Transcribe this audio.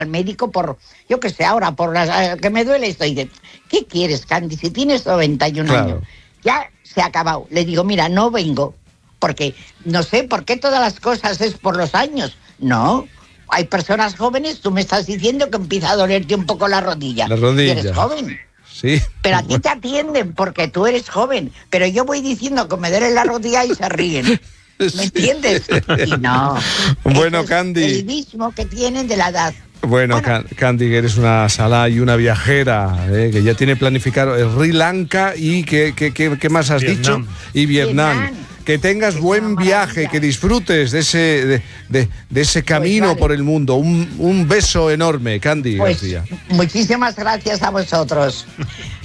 al médico por, yo qué sé, ahora, por que me duele esto. Y dice, ¿qué quieres, Candy? Si tienes 91 años, ya se ha acabado. Le digo, mira, no vengo, porque no sé por qué todas las cosas es por los años. No, hay personas jóvenes, tú me estás diciendo que empieza a dolerte un poco la rodilla. La rodilla. Y eres joven. Sí. Pero a ti te atienden porque tú eres joven. Pero yo voy diciendo que me duele la rodilla y se ríen. ¿Me entiendes? Y no. Bueno, es Candy. el mismo que tienen de la edad. Bueno, Candy, que eres una salá y una viajera, que ya tiene planificado Sri Lanka y ¿qué más has dicho? Y Vietnam. Que tengas buen viaje, que disfrutes de ese camino, pues vale, por el mundo. Un beso enorme, Candy pues, García. Muchísimas gracias a vosotros.